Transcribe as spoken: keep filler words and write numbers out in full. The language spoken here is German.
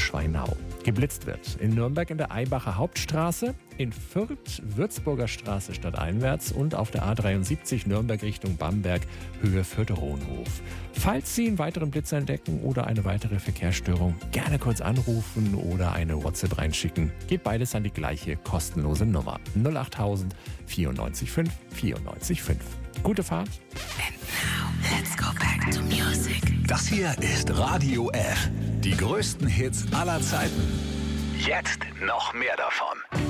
Schweinau. Geblitzt wird in Nürnberg in der Eybacher Hauptstraße, in Fürth Würzburger Straße stadteinwärts und auf der A dreiundsiebzig Nürnberg Richtung Bamberg, Höhe Fürth-Rohnhof. Falls Sie einen weiteren Blitz entdecken oder eine weitere Verkehrsstörung, gerne kurz anrufen oder eine WhatsApp reinschicken. Geht beides an die gleiche kostenlose Nummer null achttausend vierundneunzig fünf vierundneunzig fünf. Gute Fahrt. And now, let's go back to music. Das hier ist Radio F. Die größten Hits aller Zeiten. Jetzt noch mehr davon.